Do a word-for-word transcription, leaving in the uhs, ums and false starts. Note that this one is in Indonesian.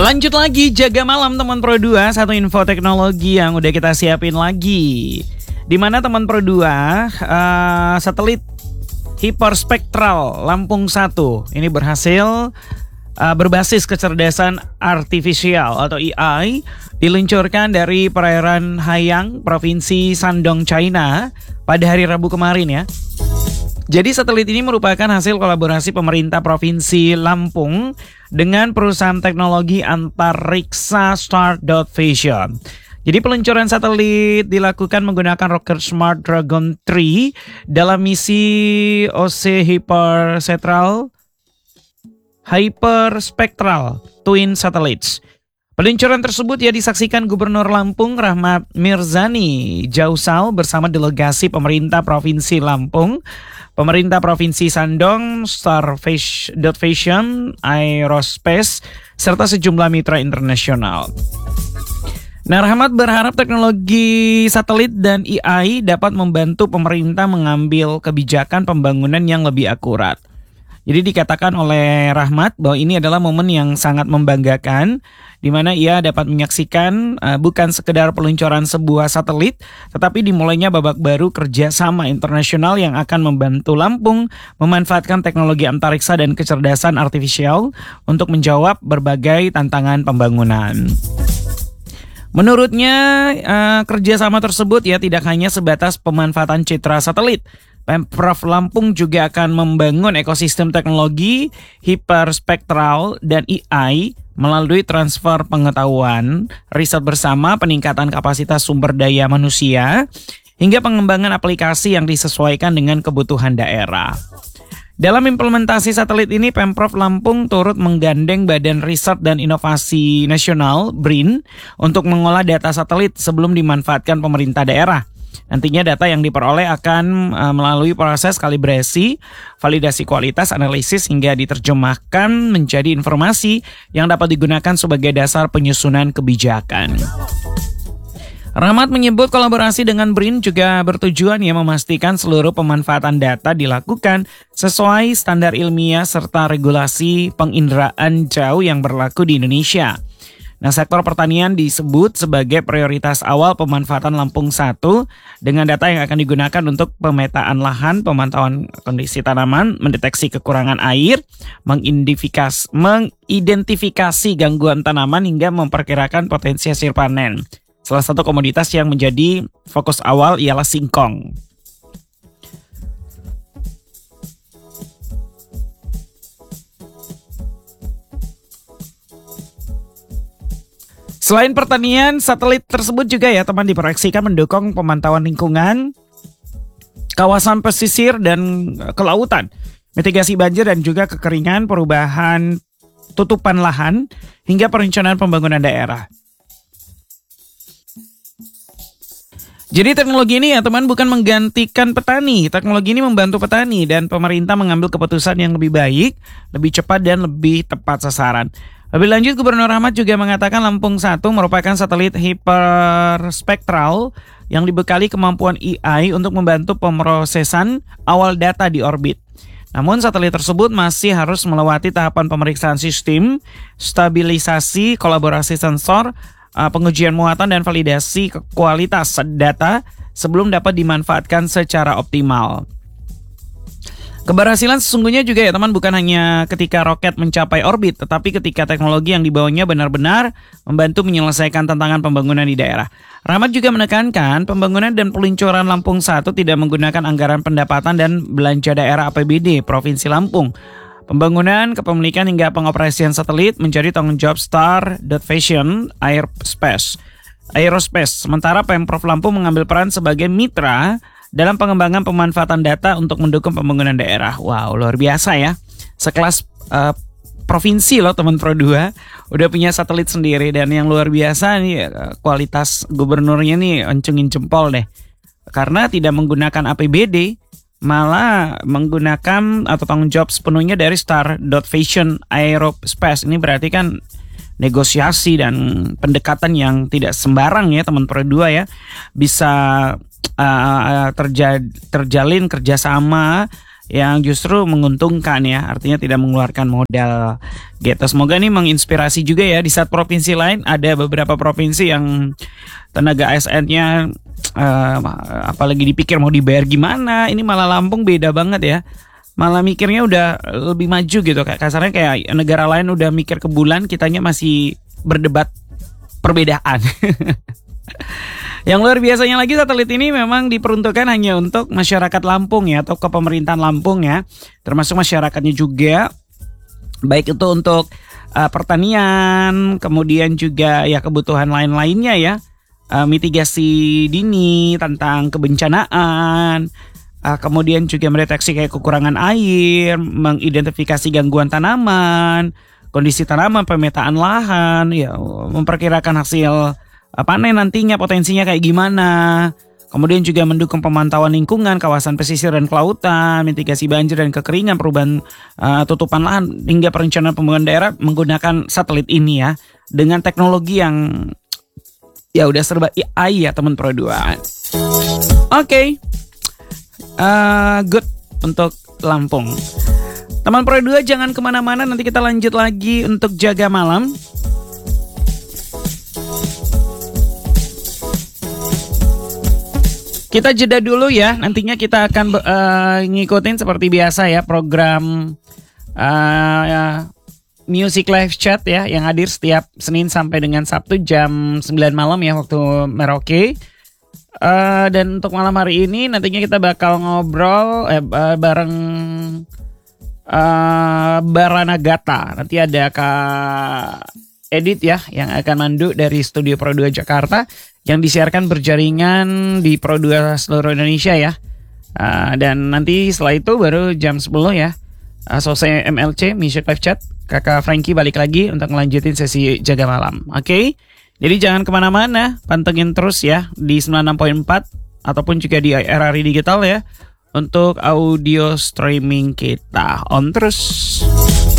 Lanjut lagi jaga malam teman Pro dua, satu info teknologi yang udah kita siapin lagi. Dimana teman Pro dua, uh, satelit hiperspektral Lampung satu ini berhasil uh, berbasis kecerdasan artifisial atau A I diluncurkan dari perairan Hayang, Provinsi Shandong, China pada hari Rabu kemarin ya. Jadi satelit ini merupakan hasil kolaborasi pemerintah Provinsi Lampung dengan perusahaan teknologi antariksa Star Vision. Jadi peluncuran satelit dilakukan menggunakan roket Smart Dragon tiga dalam misi O C Hyperspectral Hyperspectral Twin Satellites. Peluncuran tersebut ya disaksikan Gubernur Lampung Rahmat Mirzani Jausal bersama delegasi pemerintah Provinsi Lampung, pemerintah Provinsi Shandong, Star Vision, Aerospace, serta sejumlah mitra internasional. Nah, Rahmat berharap teknologi satelit dan A I dapat membantu pemerintah mengambil kebijakan pembangunan yang lebih akurat. Jadi dikatakan oleh Rahmat bahwa ini adalah momen yang sangat membanggakan, di mana ia dapat menyaksikan uh, bukan sekedar peluncuran sebuah satelit, tetapi dimulainya babak baru kerjasama internasional yang akan membantu Lampung memanfaatkan teknologi antariksa dan kecerdasan artifisial untuk menjawab berbagai tantangan pembangunan. Menurutnya uh, kerjasama tersebut ya tidak hanya sebatas pemanfaatan citra satelit. Pemprov Lampung juga akan membangun ekosistem teknologi hiperspektral dan A I melalui transfer pengetahuan, riset bersama, peningkatan kapasitas sumber daya manusia, hingga pengembangan aplikasi yang disesuaikan dengan kebutuhan daerah. Dalam implementasi satelit ini, Pemprov Lampung turut menggandeng Badan Riset dan Inovasi Nasional (B R I N) untuk mengolah data satelit sebelum dimanfaatkan pemerintah daerah. Nantinya data yang diperoleh akan uh, melalui proses kalibrasi, validasi kualitas, analisis hingga diterjemahkan menjadi informasi yang dapat digunakan sebagai dasar penyusunan kebijakan. Rahmat menyebut kolaborasi dengan B R I N juga bertujuan ya memastikan seluruh pemanfaatan data dilakukan sesuai standar ilmiah serta regulasi penginderaan jauh yang berlaku di Indonesia. Nah, sektor pertanian disebut sebagai prioritas awal pemanfaatan Lampung satu dengan data yang akan digunakan untuk pemetaan lahan, pemantauan kondisi tanaman, mendeteksi kekurangan air, mengidentifikasi, mengidentifikasi gangguan tanaman hingga memperkirakan potensi hasil panen. Salah satu komoditas yang menjadi fokus awal ialah singkong. Selain pertanian, satelit tersebut juga ya teman diproyeksikan mendukung pemantauan lingkungan, kawasan pesisir dan kelautan, mitigasi banjir dan juga kekeringan, perubahan tutupan lahan, hingga perencanaan pembangunan daerah. Jadi teknologi ini ya teman bukan menggantikan petani, teknologi ini membantu petani dan pemerintah mengambil keputusan yang lebih baik, lebih cepat dan lebih tepat sasaran. Lebih lanjut, Gubernur Rahmat juga mengatakan Lampung satu merupakan satelit hiperspektral yang dibekali kemampuan A I untuk membantu pemrosesan awal data di orbit. Namun satelit tersebut masih harus melewati tahapan pemeriksaan sistem, stabilisasi, kolaborasi sensor, pengujian muatan dan validasi kualitas data sebelum dapat dimanfaatkan secara optimal. Keberhasilan sesungguhnya juga ya teman bukan hanya ketika roket mencapai orbit, tetapi ketika teknologi yang dibawanya benar-benar membantu menyelesaikan tantangan pembangunan di daerah. Rahmat juga menekankan pembangunan dan peluncuran Lampung satu tidak menggunakan anggaran pendapatan dan belanja daerah A P B D Provinsi Lampung. Pembangunan, kepemilikan hingga pengoperasian satelit menjadi tanggung jawab Star Vision Aerospace. Aerospace. Sementara Pemprov Lampung mengambil peran sebagai mitra dalam pengembangan pemanfaatan data untuk mendukung pembangunan daerah. Wow, luar biasa ya. Sekelas uh, provinsi loh teman Pro dua udah punya satelit sendiri, dan yang luar biasa nih kualitas gubernurnya nih encungin jempol deh. Karena tidak menggunakan A P B D, malah menggunakan atau tanggung jawab sepenuhnya dari Star Vision Aerospace. Ini berarti kan negosiasi dan pendekatan yang tidak sembarang ya teman Pro dua ya. Bisa Uh, terja- terjalin kerjasama yang justru menguntungkan ya, artinya tidak mengeluarkan modal gitu. Semoga ini menginspirasi juga ya. Di saat provinsi lain ada beberapa provinsi yang tenaga A S N-nya uh, apalagi dipikir mau dibayar gimana, ini malah Lampung beda banget ya. Malah mikirnya udah lebih maju gitu, kayak kasarnya kayak negara lain udah mikir ke bulan, kitanya masih berdebat perbedaan. Yang luar biasanya lagi, satelit ini memang diperuntukkan hanya untuk masyarakat Lampung ya, atau ke pemerintahan Lampung ya, termasuk masyarakatnya juga, baik itu untuk uh, pertanian, kemudian juga ya kebutuhan lain-lainnya ya, uh, mitigasi dini tentang kebencanaan, uh, kemudian juga mendeteksi kayak kekurangan air, mengidentifikasi gangguan tanaman, kondisi tanaman, pemetaan lahan, ya memperkirakan hasil panen nantinya potensinya kayak gimana. Kemudian juga mendukung pemantauan lingkungan, kawasan pesisir dan kelautan, mitigasi banjir dan kekeringan, perubahan uh, tutupan lahan, hingga perencanaan pembangunan daerah menggunakan satelit ini ya. Dengan teknologi yang ya udah serba A I ya teman Pro dua. Oke, okay. uh, good untuk Lampung. Teman Pro dua jangan kemana-mana, nanti kita lanjut lagi untuk Jaga Malam. Kita jeda dulu ya, nantinya kita akan uh, ngikutin seperti biasa ya program uh, ya, Music Live Chat ya, yang hadir setiap Senin sampai dengan Sabtu jam sembilan malam ya waktu Merauke. Uh, dan untuk malam hari ini nantinya kita bakal ngobrol eh, bareng uh, Baranagata. Nanti ada Kak Edit ya yang akan mandu dari Studio Pro dua Jakarta, yang disiarkan berjaringan di Pro dua seluruh Indonesia ya. Uh, dan nanti setelah itu baru jam sepuluh ya, uh, selesai M L C Music Live Chat, Kakak Frankie balik lagi untuk melanjutin sesi Jaga Malam. Oke, okay? Jadi jangan kemana-mana, pantengin terus ya di sembilan puluh enam koma empat ataupun juga di R R I Digital ya, untuk audio streaming kita on terus.